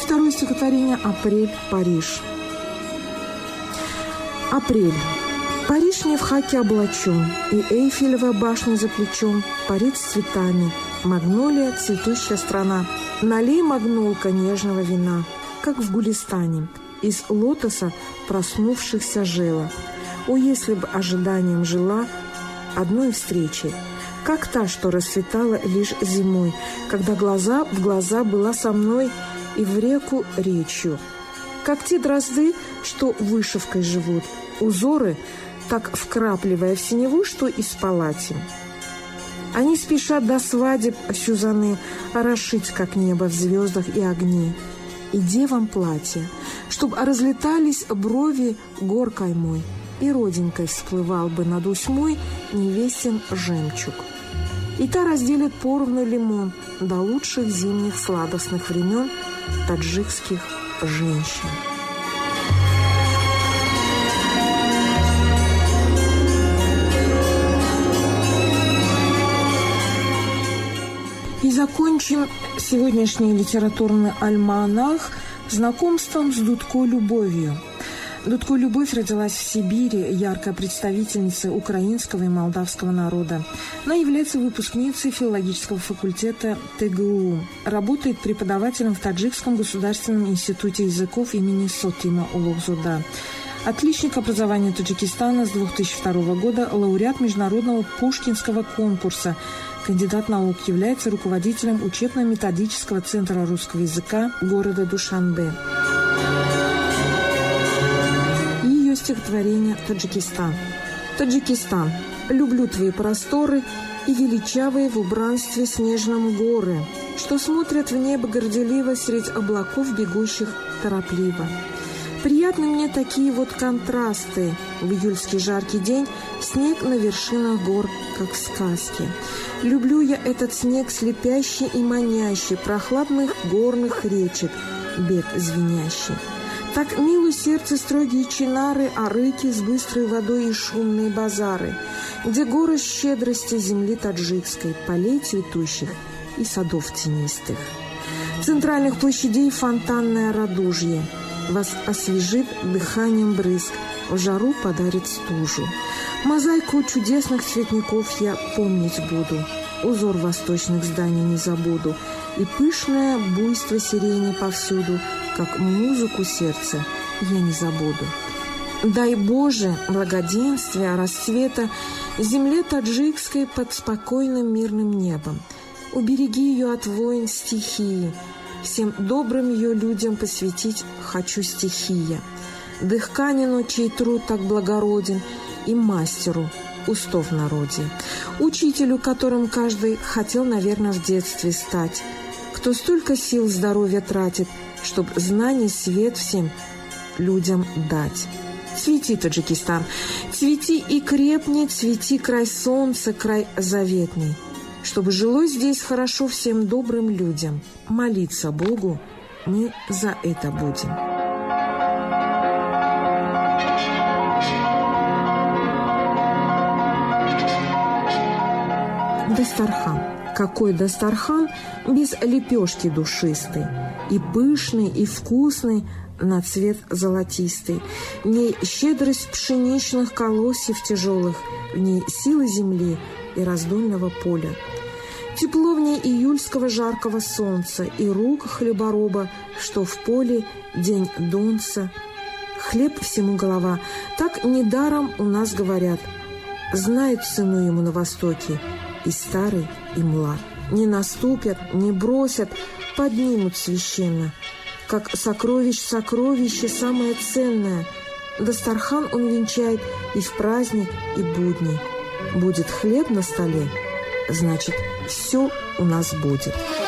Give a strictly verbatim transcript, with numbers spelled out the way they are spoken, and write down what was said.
Второе стихотворение «Апрель, Париж». Апрель. Париж не в хаке облачен, и Эйфелева башня за плечом парит с цветами. Магнолия – цветущая страна. Налей, магнолка, нежного вина, как в Гулистане, из лотоса проснувшихся жила. О, если бы ожиданием жила одной встречи, как та, что расцветала лишь зимой, когда глаза в глаза была со мной и в реку речью. Как те дрозды, что вышивкой живут, узоры, так вкрапливая в синеву, что из палати. Они спешат до свадеб Сюзанны орошить, как небо в звездах и огне. И девам платье, чтоб разлетались брови горкой мой, и родинкой всплывал бы над усьмой невестин жемчуг. И та разделит поровну лимон до лучших зимних сладостных времен таджикских женщин. И закончим сегодняшний литературный альманах знакомством с Дудко Любовью. Дудко Любовь родилась в Сибири, яркая представительница украинского и молдавского народа. Она является выпускницей филологического факультета ТГУ. Работает преподавателем в Таджикском государственном институте языков имени Сотима Улугзуда. Отличник образования Таджикистана с две тысячи второго года, лауреат международного Пушкинского конкурса. Кандидат наук, является руководителем учебно-методического центра русского языка города Душанбе. И ее стихотворение «Таджикистан». Таджикистан, люблю твои просторы и величавые в убранстве снежном горы, что смотрят в небо горделиво средь облаков, бегущих торопливо. Приятны мне такие вот контрасты. В июльский жаркий день снег на вершинах гор, как в сказке. Люблю я этот снег слепящий и манящий, прохладных горных речек, бег звенящий. Так милу сердце строгие чинары, а рыки с быстрой водой и шумные базары, где горы щедрости земли таджикской, полей цветущих и садов тенистых. Центральных площадей фонтанное радужье вас освежит дыханием брызг, в жару подарит стужу. Мозаику чудесных цветников я помнить буду, узор восточных зданий не забуду, и пышное буйство сирени повсюду, как музыку сердца, я не забуду. Дай Боже благоденствия, расцвета земле таджикской под спокойным мирным небом. Убереги ее от войн стихии, всем добрым ее людям посвятить хочу стихия. Дыхканину, чей труд так благороден, и мастеру устов в народе, учителю, которым каждый хотел, наверное, в детстве стать, кто столько сил, здоровья тратит, чтоб знаний свет всем людям дать. Цвети, Таджикистан, цвети и крепни, цвети край солнца, край заветный, чтобы жилось здесь хорошо всем добрым людям. Молиться Богу мы за это будем. Дастархан. Какой дастархан без лепешки душистой, и пышный, и вкусный, на цвет золотистый. В ней щедрость пшеничных колосьев тяжелых, в ней силы земли и раздольного поля. Тепло в ней июльского жаркого солнца и рук хлебороба, что в поле день донца. Хлеб всему голова, так недаром у нас говорят. Знает цену ему на востоке и старый, и млад. Не наступят, не бросят, поднимут священно. Как сокровищ сокровище самое ценное. Дастархан он венчает и в праздник, и будни. Будет хлеб на столе, значит, все у нас будет.